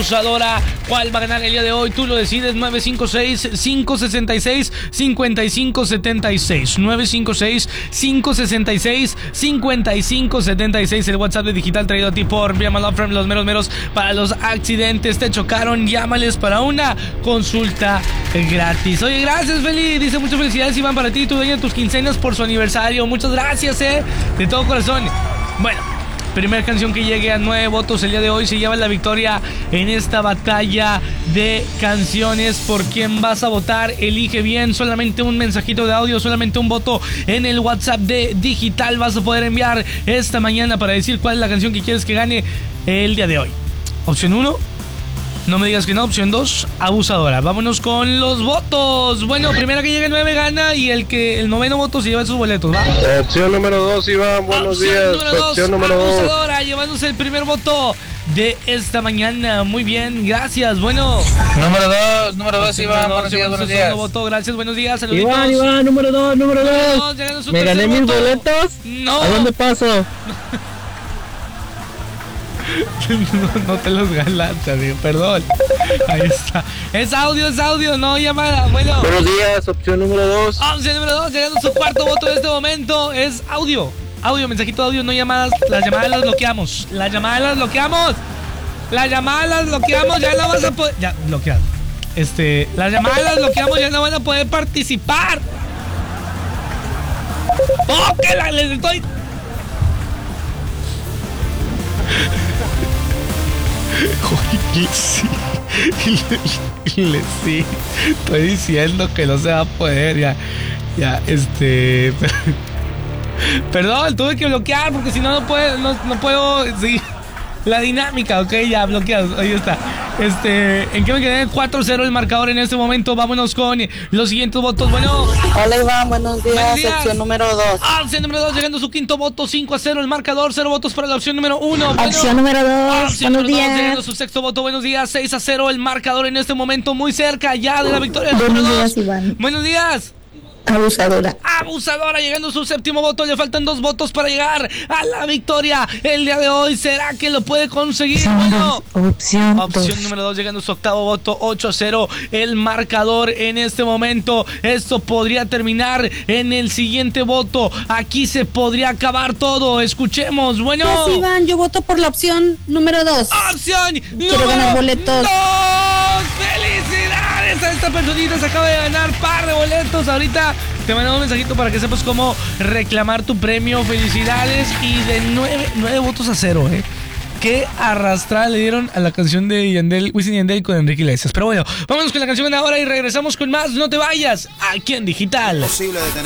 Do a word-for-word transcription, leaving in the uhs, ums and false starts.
Abusadora. ¿Cuál va a ganar el día de hoy? Tú lo decides. nueve cinco seis, cinco seis seis, cinco cinco siete seis. nueve cinco seis, cinco seis seis, cinco cinco siete seis. El WhatsApp de Digital traído a ti por Via Love From, los meros meros para los accidentes. Te chocaron, llámales para una consulta gratis. Oye, gracias, Feli. Dice muchas felicidades, Iván, para ti y tu dueña de tus quincenas por su aniversario. Muchas gracias, eh. De todo corazón. Bueno, primera canción que llegue a nueve votos el día de hoy se lleva la victoria en esta batalla de canciones. ¿Por quién vas a votar? Elige bien. Solamente un mensajito de audio, solamente un voto en el WhatsApp de Digital vas a poder enviar esta mañana para decir cuál es la canción que quieres que gane el día de hoy. Opción uno, no me digas que no. Opción dos, Abusadora. Vámonos con los votos. Bueno, primera que llegue nueve gana y el que el noveno voto se lleva sus boletos, ¿va? Opción número dos, Iván, buenos Opción días. Número dos, Opción número dos, Abusadora, llevándose el primer voto de esta mañana. Muy bien, gracias. Bueno, Número dos, número dos, Iván, número buenos dos, días, buenos segundo días. voto, gracias, buenos días, saluditos. Iván, Iván, número dos, número Número dos. dos, llegando su ¿Me tercer gané mis voto. boletos? No. ¿A dónde paso? No, no te los ganaste, amigo, perdón. Ahí está. Es audio, es audio, no llamada. Bueno, buenos días, opción número dos. opción número dos, llegando su cuarto voto de este momento. Es audio. Audio, mensajito de audio, no llamadas. Las llamadas las bloqueamos. Las llamadas las bloqueamos. Las llamadas las bloqueamos. Ya no vas a poder. Ya, bloqueado. Este, las llamadas las bloqueamos. Ya no van a poder participar. ¡Oh, que la, les estoy! Oye, sí. Le, le, sí. Estoy diciendo que no se va a poder. Ya, ya, este. Perdón, tuve que bloquear porque si no, no puedo. No, no puedo seguir la dinámica, ok, ya bloqueado. Ahí está. Este, ¿en qué me quedé? cuatro cero el marcador en este momento. Vámonos con los siguientes votos. Bueno. Hola, Iván, buenos días. Buenos días. Opción número dos. Ah, opción número dos, llegando su quinto voto, cinco a cero el marcador, cero votos para la opción número uno. Bueno, Opción número dos, opción buenos número dos, días. llegando su sexto voto, buenos días, seis a cero el marcador en este momento, muy cerca ya de la victoria. Buenos número días, dos. Iván. Buenos días. Abusadora. Abusadora, llegando su séptimo voto, le faltan dos votos para llegar a la victoria el día de hoy. ¿Será que lo puede conseguir? Bueno, Opción opción dos. número dos, llegando su octavo voto, ocho a cero el marcador en este momento. Esto podría terminar en el siguiente voto. Aquí se podría acabar todo. Escuchemos. Bueno, Pues, Iván, yo voto por la opción número dos. opción Quiero número ganar boletos. dos. ¡Felicidades a esta personita! Se acaba de ganar par de boletos. Ahorita te mandamos un mensajito para que sepas cómo reclamar tu premio. Felicidades. Y de nueve, nueve votos a cero, ¿eh? Qué arrastrada le dieron a la canción de Yandel, Wisin y Yandel con Enrique Iglesias. Pero bueno, vámonos con la canción de ahora y regresamos con más. No te vayas aquí en Digital.